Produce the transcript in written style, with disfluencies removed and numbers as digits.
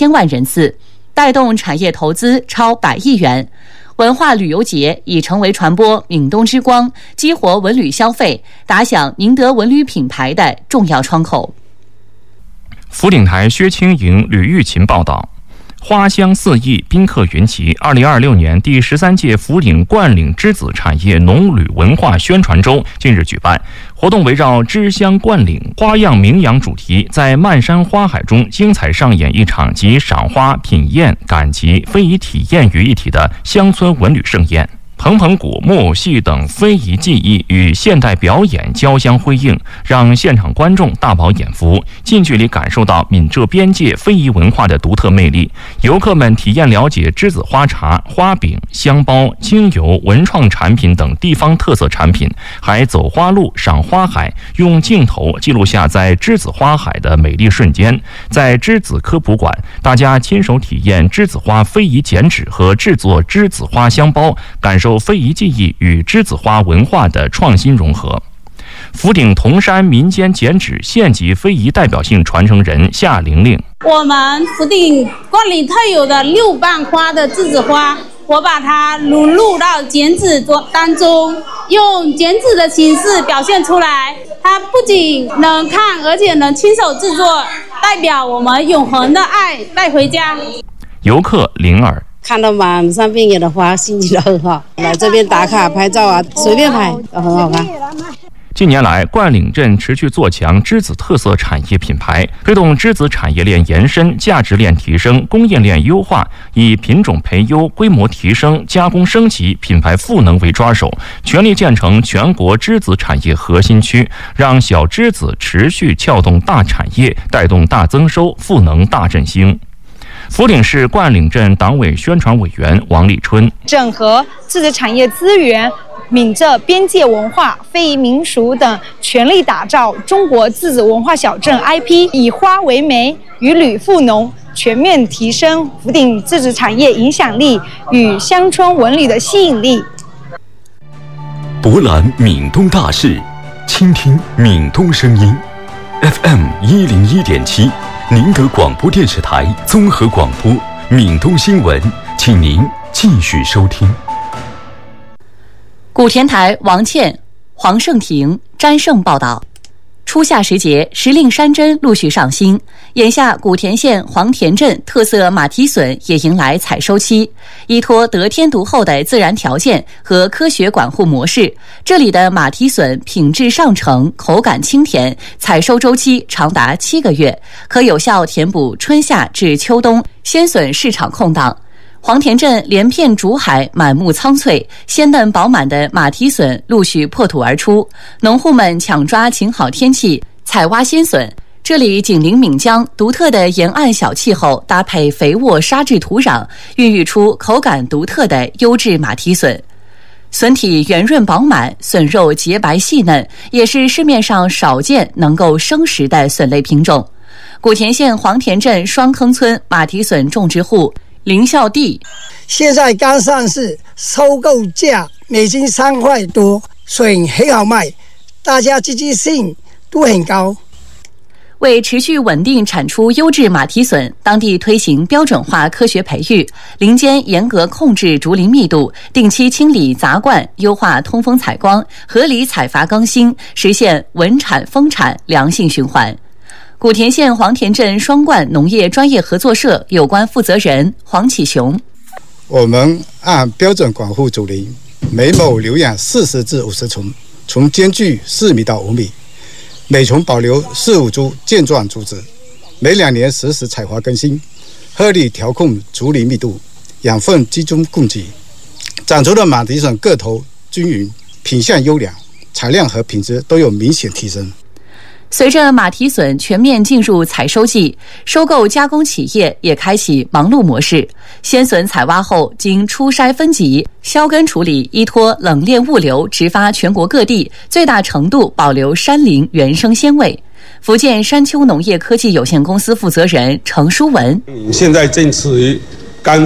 1000万人次，带动产业投资超100亿元。文化旅游节已成为传播闽东之光、激活文旅消费、打响宁德文旅品牌的重要窗口。 福鼎台薛清莹、吕玉琴报道。花香四溢，宾客云集。2026年第13届福鼎冠岭栀子产业农旅文化宣传周近日举办，活动围绕栀香冠岭、花样名扬主题，在漫山花海中精彩上演一场集赏花、品宴、赶集、非遗体验于一体的乡村文旅盛宴。棚棚鼓、木偶戏等非遗技艺与现代表演交相辉映，让现场观众大饱眼福，近距离感受到闽浙边界非遗文化的独特魅力。游客们体验了解栀子花茶、花饼、香包、精油、文创产品等地方特色产品，还走花路、赏花海，用镜头记录下在栀子花海的美丽瞬间。在栀子科普馆，大家亲手体验栀子花非遗剪纸和制作栀子花香包，感受非遗技艺与栀子花文化的创新融合。福鼎铜山民间剪纸县级非遗代表性传承人夏玲玲： 我们福鼎冠岭特有的6瓣花的栀子花，我把它融入到剪纸当中，用剪纸的形式表现出来。它不仅能看，而且能亲手制作，代表我们永恒的爱带回家。 游客灵儿： 看到满山遍野的花，心情都很好。来这边打卡拍照啊，随便拍都很好看。 近年来，冠岭镇持续做强栀子特色产业品牌，推动栀子产业链延伸、价值链提升、供应链优化，以品种培优、规模提升、加工升级、品牌赋能为抓手，全力建成全国栀子产业核心区，让小栀子持续撬动大产业，带动大增收，赋能大振兴。福鼎市冠岭镇党委宣传委员王立春： 整合栀子产业资源、闽浙边界文化、非遗民俗等，全力打造中国栀子文化小镇 IP， 以花为媒，与旅赋农，全面提升福鼎栀子产业影响力与乡村文旅的吸引力。 博览闽东大事，倾听闽东声音。FM 101.7。宁德广播电视台综合广播闽东新闻，请您继续收听。 古田台王倩、黄胜廷、詹胜报道。初夏时节，时令山珍陆续上新，眼下古田县黄田镇特色马蹄笋也迎来采收期。依托得天独厚的自然条件和科学管护模式，这里的马蹄笋品质上乘，口感清甜，采收周期长达7个月，可有效填补春夏至秋冬鲜笋市场空档。黄田镇连片竹海满目苍翠，鲜嫩饱满的马蹄笋陆续破土而出，农户们抢抓晴好天气采挖鲜笋。这里紧邻闽江，独特的沿岸小气候搭配肥沃沙质土壤，孕育出口感独特的优质马蹄笋。笋体圆润饱满，笋肉洁白细嫩，也是市面上少见能够生食的笋类品种。古田县黄田镇双坑村马蹄笋种植户林孝娣： 现在刚上市，收购价每斤3块多，笋很好卖，大家积极性都很高。 为持续稳定产出优质马蹄笋，当地推行标准化科学培育，林间严格控制竹林密度，定期清理杂灌，优化通风采光，合理采伐更新，实现稳产丰产良性循环。古田县黄田镇双冠农业专业合作社有关负责人黄启雄： 我们按标准管护竹林，每亩留养40至50丛，从间距4米到5米，每丛保留4-5株健壮竹子，每2年实时采伐更新，合理调控竹林密度，养分集中供给，长出的马蹄笋个头均匀，品相优良，产量和品质都有明显提升。 随着马蹄笋全面进入采收季，收购加工企业也开启忙碌模式。鲜笋采挖后，经初筛分级、削根处理，依托冷链物流直发全国各地，最大程度保留山林原生鲜味。福建山丘农业科技有限公司负责人程书文： 现在正处于